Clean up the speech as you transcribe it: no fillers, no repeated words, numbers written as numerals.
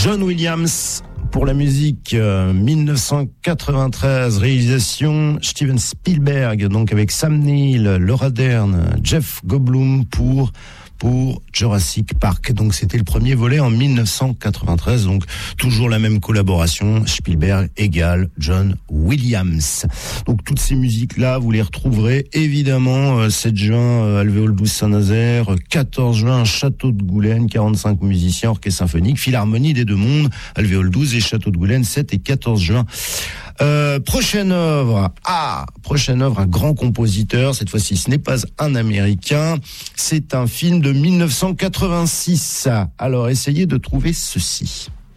John Williams pour la musique, 1993, réalisation Steven Spielberg, donc avec Sam Neill, Laura Dern, Jeff Goldblum pour Jurassic Park. Donc c'était le premier volet en 1993, donc toujours la même collaboration, Spielberg égale John Williams. Donc toutes ces musiques-là, vous les retrouverez évidemment 7 juin Alvéole 12 Saint-Nazaire, 14 juin Château de Goulaine, 45 musiciens, orchestre symphonique, Philharmonie des Deux Mondes, Alvéole 12 et Château de Goulaine 7 et 14 juin. Prochaine œuvre, un grand compositeur, cette fois-ci ce n'est pas un Américain, c'est un film de 1986. Alors essayez de trouver ceci.